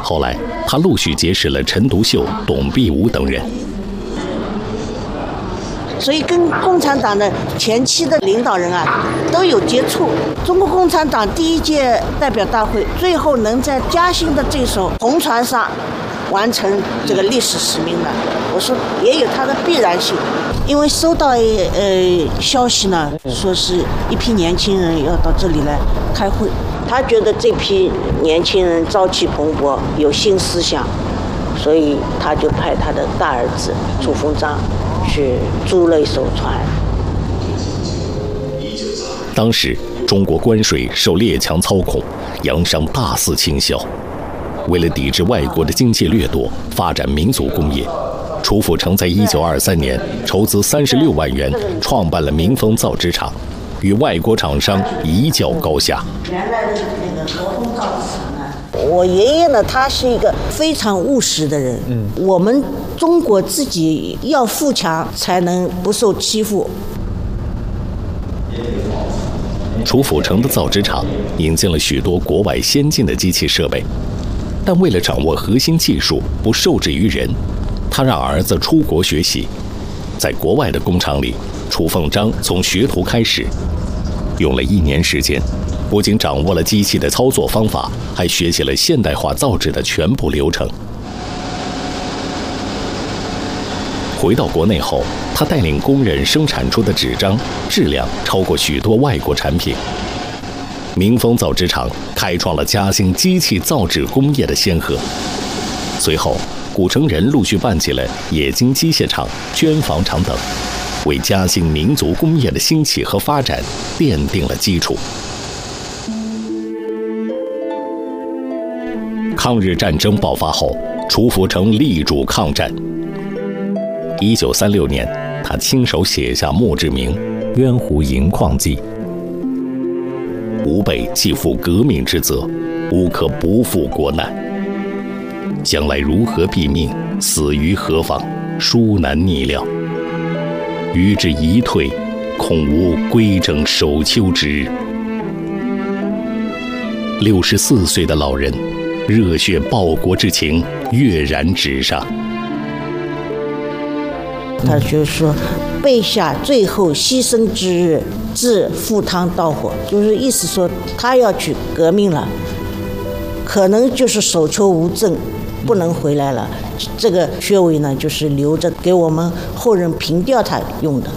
后来，他陆续结识了陈独秀、董必武等人。 所以跟共产党的前期的领导人啊都有接触。中国共产党第一届代表大会最后能在嘉兴的这艘红船上完成这个历史使命呢，我说也有它的必然性。因为收到消息呢，说是一批年轻人要到这里来开会，他觉得这批年轻人朝气蓬勃，有新思想，所以他就派他的大儿子朱鸿章去租了一艘船。 当时中国关税受列强操控，洋商大肆倾销。为了抵制外国的经济掠夺，发展民族工业，楚辅成在1923年筹资36万元，创办了民丰造纸厂，与外国厂商一较高下。 原来的那个和风造纸厂呢，我爷爷呢，他是一个非常务实的人。我们中国自己要富强，才能不受欺负。 楚辅成的造纸厂引进了许多国外先进的机器设备，但为了掌握核心技术，不受制于人，他让儿子出国学习。在国外的工厂里，楚凤章从学徒开始，用了1年时间，不仅掌握了机器的操作方法，还学习了现代化造纸的全部流程。回到国内后，他带领工人生产出的纸张质量超过许多外国产品。民丰造纸厂开创了嘉兴机器造纸工业的先河。随后，古城人陆续办起了冶金机械厂、绢纺厂等，为嘉兴民族工业的兴起和发展奠定了基础。抗日战争爆发后，楚辅成力主抗战。1936年，他亲手写下墓志铭《渊湖银矿记》：吾辈既负革命之责，无可不负国难。将来如何毙命，死于何方，殊难逆料。余之一退，恐无归正守丘之日。64岁的老人，热血报国之情跃然纸上。 他就说，备下最后牺牲之日，自赴汤蹈火，就是意思说他要去革命了，可能就是守丘无证，不能回来了。这个穴位呢，就是留着给我们后人凭吊他用的。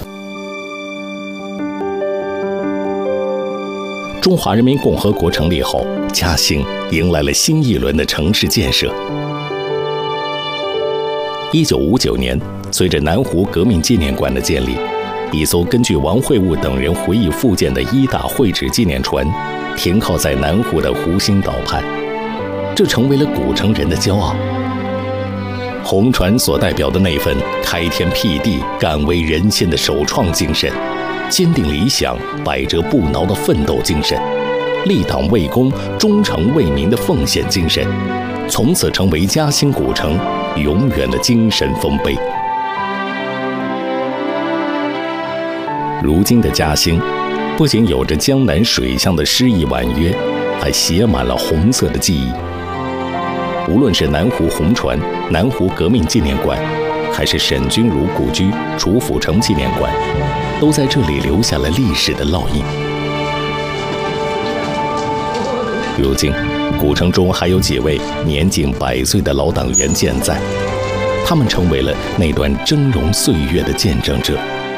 中华人民共和国成立后，嘉兴迎来了新一轮的城市建设。1959年，随着南湖革命纪念馆的建立，一艘根据王会悟等人回忆复建的一大绘制纪念船停靠在南湖的湖心岛畔，这成为了古城人的骄傲。红船所代表的那份开天辟地、敢为人先的首创精神，坚定理想、百折不挠的奋斗精神，立党为公、忠诚为民的奉献精神，从此成为嘉兴古城永远的精神丰碑。如今的嘉兴，不仅有着江南水乡的诗意婉约，还写满了红色的记忆。无论是南湖红船、南湖革命纪念馆，还是沈钧儒故居、楚辅成纪念馆，都在这里留下了历史的烙印。如今，古城中还有几位年近100岁的老党员健在，他们成为了那段峥嵘岁月的见证者。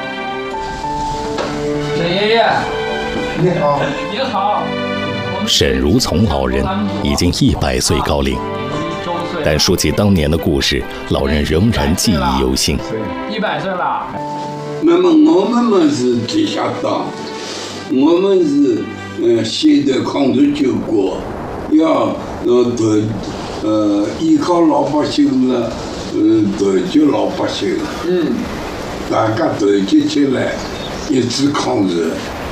沈爷爷，你好，您好。 沈如从老人已经100岁高龄，但说起当年的故事，老人仍然记忆犹新。 100岁了。 那么我们嘛是地下党，我们是现在抗日救国，要依靠老百姓了，团结老百姓，大家团结起来，一致抗日。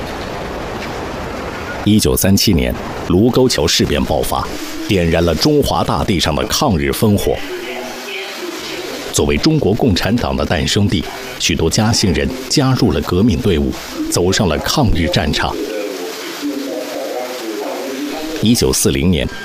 1937年，卢沟桥事变爆发，点燃了中华大地上的抗日烽火。作为中国共产党的诞生地，许多嘉兴人加入了革命队伍，走上了抗日战场。1940年，